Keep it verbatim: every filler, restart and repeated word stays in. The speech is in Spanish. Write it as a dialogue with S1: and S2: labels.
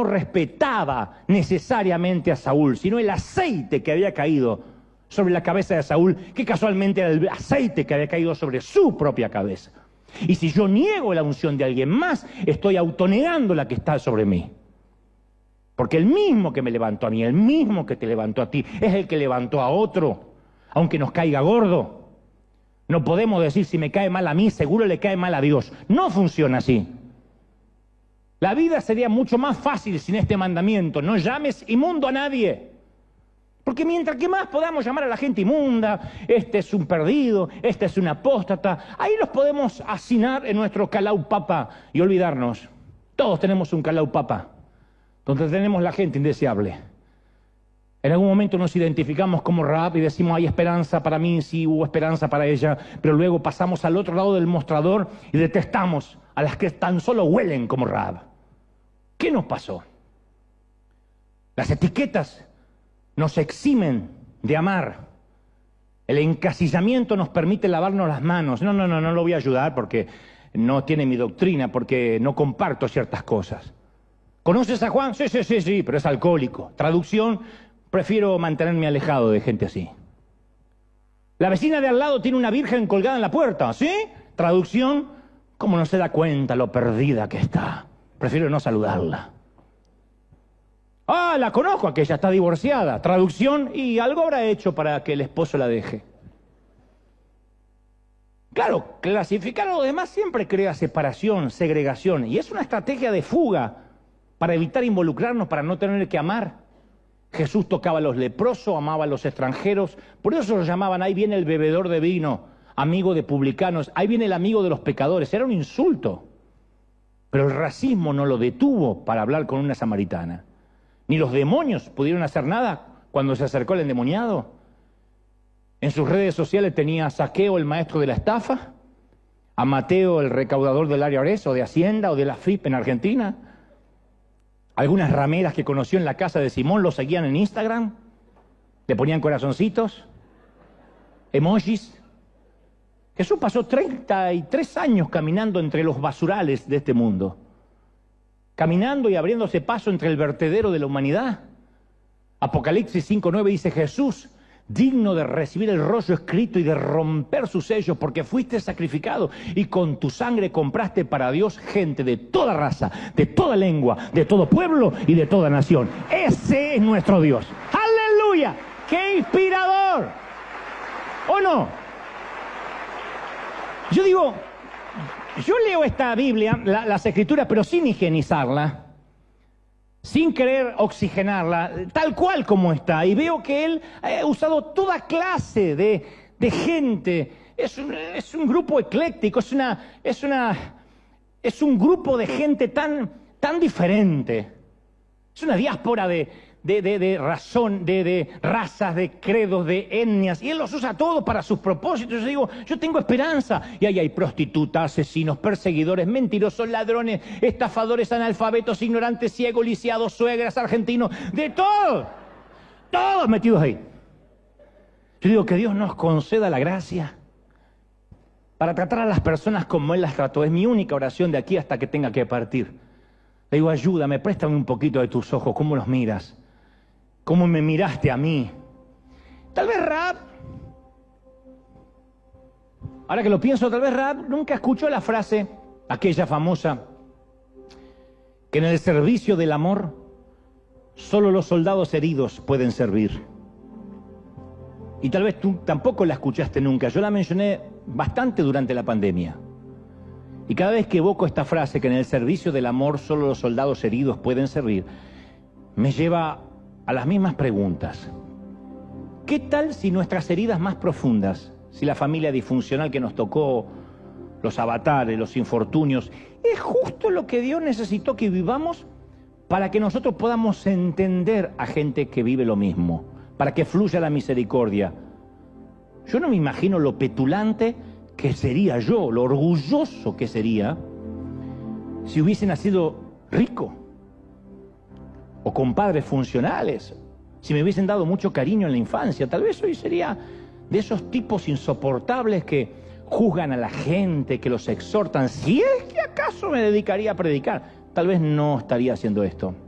S1: no respetaba necesariamente a Saúl, sino el aceite que había caído sobre la cabeza de Saúl, que casualmente era el aceite que había caído sobre su propia cabeza. Y si yo niego la unción de alguien más, estoy autonegando la que está sobre mí. Porque el mismo que me levantó a mí, el mismo que te levantó a ti, es el que levantó a otro, aunque nos caiga gordo. No podemos decir, si me cae mal a mí, seguro le cae mal a Dios. No funciona así. La vida sería mucho más fácil sin este mandamiento. No llames inmundo a nadie. Porque mientras que más podamos llamar a la gente inmunda, este es un perdido, este es un apóstata, ahí los podemos hacinar en nuestro calau papa y olvidarnos. Todos tenemos un calau papa, donde tenemos la gente indeseable. En algún momento nos identificamos como Rahab y decimos, hay esperanza para mí, sí hubo esperanza para ella, pero luego pasamos al otro lado del mostrador y detestamos a las que tan solo huelen como Rahab. ¿Qué nos pasó? Las etiquetas nos eximen de amar. El encasillamiento nos permite lavarnos las manos. No, no, no, no lo voy a ayudar porque no tiene mi doctrina, porque no comparto ciertas cosas. ¿Conoces a Juan? Sí, sí, sí, sí, pero es alcohólico. Traducción, prefiero mantenerme alejado de gente así. La vecina de al lado tiene una virgen colgada en la puerta, ¿sí? Traducción, ¿cómo no se da cuenta lo perdida que está? Prefiero no saludarla. Ah, la conozco, aquella está divorciada. Traducción, y algo habrá hecho para que el esposo la deje. Claro, clasificar a los demás siempre crea separación, segregación, y es una estrategia de fuga para evitar involucrarnos, para no tener que amar. Jesús tocaba a los leprosos, amaba a los extranjeros, por eso lo llamaban, ahí viene el bebedor de vino, amigo de publicanos, ahí viene el amigo de los pecadores, era un insulto. Pero el racismo no lo detuvo para hablar con una samaritana. Ni los demonios pudieron hacer nada cuando se acercó el endemoniado. En sus redes sociales tenía a Saqueo, el maestro de la estafa, a Mateo, el recaudador del I R S o de Hacienda o de la F I P en Argentina. Algunas rameras que conoció en la casa de Simón lo seguían en Instagram, le ponían corazoncitos, emojis. Jesús pasó treinta y tres años caminando entre los basurales de este mundo. Caminando y abriéndose paso entre el vertedero de la humanidad. Apocalipsis cinco nueve dice, Jesús, digno de recibir el rollo escrito y de romper sus sellos, porque fuiste sacrificado y con tu sangre compraste para Dios gente de toda raza, de toda lengua, de todo pueblo y de toda nación. Ese es nuestro Dios. ¡Aleluya! ¡Qué inspirador! ¿O no? Yo digo... Yo leo esta Biblia, la, las Escrituras, pero sin higienizarla, sin querer oxigenarla, tal cual como está, y veo que él ha usado toda clase de, de gente. Es un, es un grupo ecléctico, es una, es una, es un grupo de gente tan, tan diferente. Es una diáspora de, de, de, de razón, de, de razas, de credos, de etnias, y él los usa todos para sus propósitos. Yo digo, yo tengo esperanza, y ahí hay prostitutas, asesinos, perseguidores, mentirosos, ladrones, estafadores, analfabetos, ignorantes, ciegos, lisiados, suegras, argentinos, de todo, todos metidos ahí. Yo digo que Dios nos conceda la gracia para tratar a las personas como Él las trató. Es mi única oración de aquí hasta que tenga que partir. Le digo, ayúdame, préstame un poquito de tus ojos, ¿cómo los miras? ¿Cómo me miraste a mí? Tal vez Rahab, ahora que lo pienso, tal vez Rahab nunca escuchó la frase, aquella famosa, que en el servicio del amor solo los soldados heridos pueden servir. Y tal vez tú tampoco la escuchaste nunca. Yo la mencioné bastante durante la pandemia. Y cada vez que evoco esta frase, que en el servicio del amor solo los soldados heridos pueden servir, me lleva a las mismas preguntas. ¿Qué tal si nuestras heridas más profundas, si la familia disfuncional que nos tocó, los avatares, los infortunios, es justo lo que Dios necesitó que vivamos para que nosotros podamos entender a gente que vive lo mismo, para que fluya la misericordia? Yo no me imagino lo petulante que sería yo, lo orgulloso que sería si hubiese nacido rico o con padres funcionales, si me hubiesen dado mucho cariño en la infancia. Tal vez hoy sería de esos tipos insoportables que juzgan a la gente, que los exhortan. Si es que acaso me dedicaría a predicar, tal vez no estaría haciendo esto.